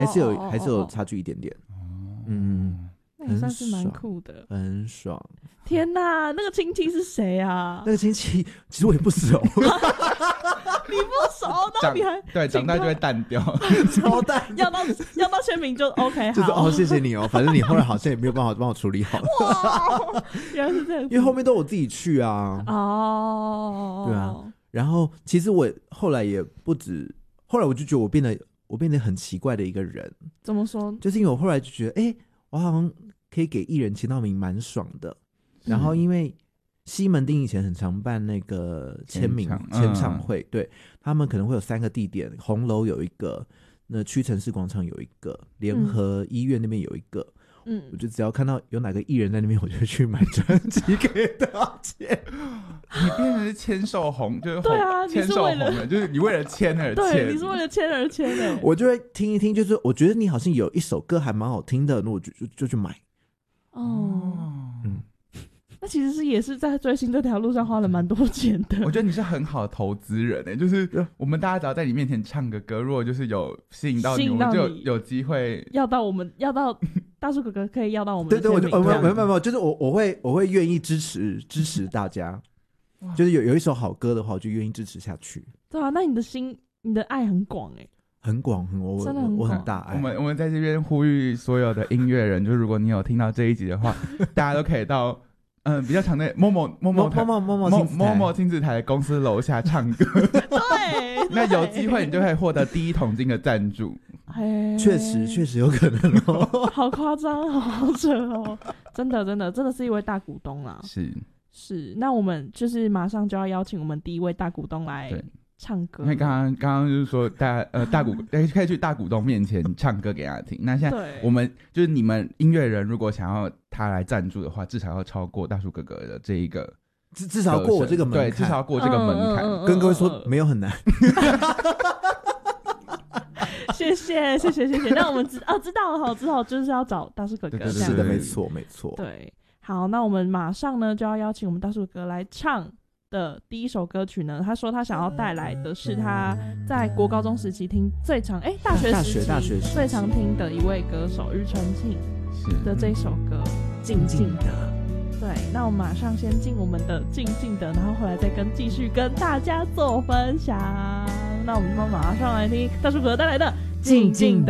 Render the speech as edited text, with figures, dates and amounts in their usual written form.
还是有差距一点点。 那也算是蛮酷的， 很爽。 天哪，那个亲戚是谁啊？ 那个亲戚其实我也不熟。 你不熟，那你还对长大就会淡掉， 超淡。 要到签名就 OK， 就是好， 谢谢你哦，反正你后来好像也没有办法帮我处理好。 哇，原来是这样， 因为后面都我自己去啊。对啊。然后其实我后来也不止，后来我就觉得我变得很奇怪的一个人。 怎么说？ 就是因为我后来就觉得，我好像可以给艺人签到名，蛮爽的。然后因为西门町以前很常办那个签唱会，对，他们可能会有3个地点，红楼有一个，那屈臣氏广场有一个，联合医院那边有一个。我就只要看到有哪个艺人在那边，我就去买专辑给他签。 你变成是签售红，就是对啊， 签售红的，就是你为了签而签。 对，你是为了签而签的。 我就会听一听，就是我觉得你好像有一首歌还蛮好听的，那我就去买。 那其实也是在追星这条路上花了蛮多钱的。 我觉得你是很好的投资人就是我们大家只要在你面前唱个歌，如果就是有吸引到你，我们就有机会要到大叔哥哥可以要到我们的签名。 对，没有，就是我会愿意支持大家。就是有一首好歌的话，我就愿意支持下去。 对啊，那你的爱很广很广，我很大爱。 我们在这边呼吁所有的音乐人，就如果你有听到这一集的话，大家都可以到比较常的某某亲子台的公司楼下唱歌。 对， 那有机会你就可以获得第1桶金的赞助。 确实有可能哦。 好夸张，好扯哦！真的是一位大股东啦。是，那我们就是马上就要邀请我们第一位大股东来唱歌。 因为刚刚就是说大股可以去大股东面前唱歌给他听。那现在我们就是你们音乐人，如果想要他来赞助的话，至少要超过大叔哥哥的这一个， 至少要过我这个门槛。 对，至少要过这个门槛。 跟各位说，没有很难。 谢谢。那我们知道了，之后就是要找大叔哥哥。 对，是的，没错。 对，好，那我们马上呢就要邀请我们大叔哥哥来唱的第一首歌曲呢。他说他想要带来的是他在国高中时期听最常大学时期最常听的一位歌手庾澄庆的这首歌《静静的》。对，那我们马上先进我们的静静的，然后回来再继续跟大家做分享。那我们马上来听大叔哥带来的静静的。